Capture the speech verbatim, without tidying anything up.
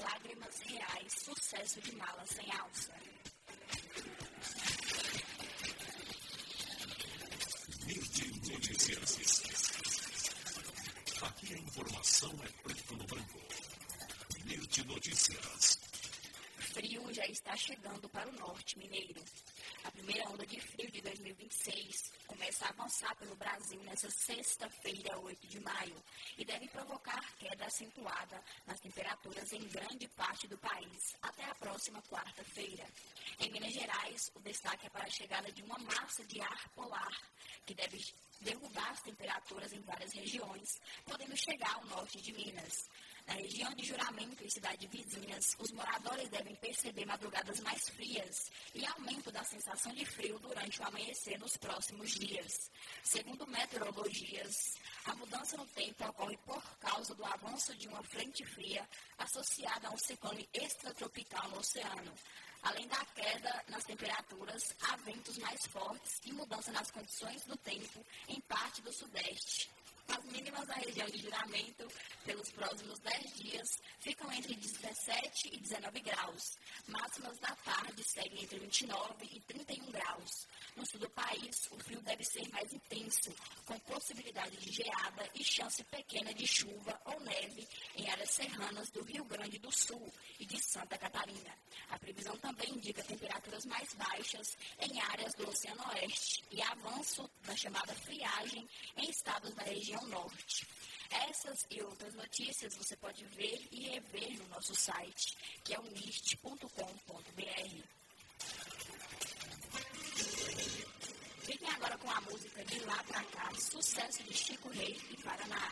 lágrimas reais, sucesso de mala sem alça. Mirti Notícias. Aqui a informação é preto no branco. Mirti Notícias. Frio já está chegando para o norte mineiro. A primeira onda de frio de dois mil e vinte e seis começa a avançar pelo Brasil nesta sexta-feira, oito de maio, e deve provocar queda acentuada nas temperaturas em grande parte do país até a próxima quarta-feira. Em Minas Gerais, o destaque é para a chegada de uma massa de ar polar, que deve derrubar as temperaturas em várias regiões, podendo chegar ao norte de Minas. Na região de Juramento e cidades vizinhas, os moradores devem perceber madrugadas mais frias e aumento da sensação de frio durante o amanhecer nos próximos dias. Segundo meteorologias, a mudança no tempo ocorre por causa do avanço de uma frente fria associada a um ciclone extratropical no oceano. Além da queda nas temperaturas, há ventos mais fortes e mudança nas condições do tempo em parte do sudeste. As mínimas da região de Juramento, pelos próximos dez dias, ficam entre dezessete e dezenove graus. Máximas da tarde seguem entre vinte e nove e trinta e um graus. No sul do país, o frio deve ser mais intenso, com possibilidade de geada e chance pequena de chuva ou neve em áreas serranas do Rio Grande do Sul e de Santa Catarina. A previsão também indica temperaturas mais baixas em áreas do Oceano Oeste e avanço da chamada friagem em estados da região norte. Essas e outras notícias você pode ver e rever no nosso site, que é o mist ponto com ponto b r. Fiquem agora com a música De Lá Pra Cá, sucesso de Chico Rei e Paraná.